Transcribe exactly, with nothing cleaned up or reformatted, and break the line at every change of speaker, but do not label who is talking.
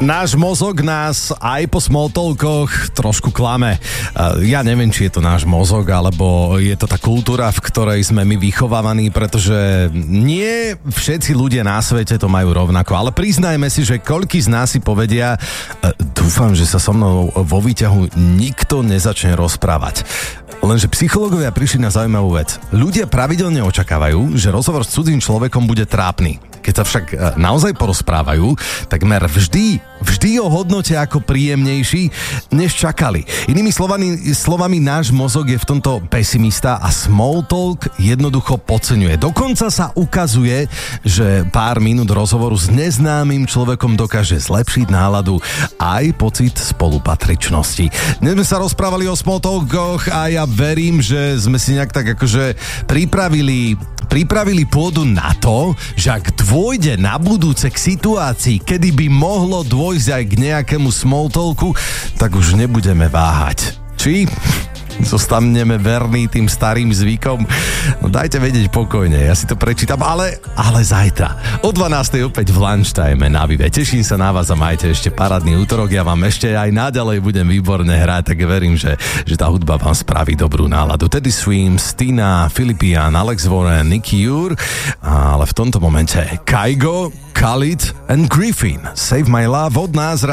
Náš mozog nás aj po small talkoch trošku klame. Ja neviem, či je to náš mozog, alebo je to tá kultúra, v ktorej sme my vychovávaní, pretože nie všetci ľudia na svete to majú rovnako. Ale priznajme si, že koľký z nás si povedia, dúfam, že sa so mnou vo výťahu nikto nezačne rozprávať. Lenže psychológovia prišli na zaujímavú vec. Ľudia pravidelne očakávajú, že rozhovor s cudzým človekom bude trápny. Keď sa však naozaj porozprávajú, takmer vždy, vždy ho hodnotia ako príjemnejší, než čakali. Inými slovami, slovami náš mozog je v tomto pesimista a small talk jednoducho podceňuje. Dokonca sa ukazuje, že pár minút rozhovoru s neznámym človekom dokáže zlepšiť náladu aj pocit spolupatričnosti. Dnes sme sa rozprávali o small talkoch a ja verím, že sme si nejak tak akože pripravili pripravili pôdu na to, že ak dôjde na budúce k situácii, kedy by mohlo dôjsť aj k nejakému small talku, tak už nebudeme váhať. Či zostaneme verní tým starým zvykom? No dajte vedieť pokojne, ja si to prečítam, ale, ale zajtra. O dvanástej opäť v lunchtime na Vive. Teším sa na vás a majte ešte parádny útorok. Ja vám ešte aj naďalej budem výborne hrať, tak verím, že, že tá hudba vám spraví dobrú náladu. Teddy Swims, Tina, Filipian, Alex Warren, Nicky Jur, ale v tomto momente Kygo, Khalid and Griffin. Save My Love od nás.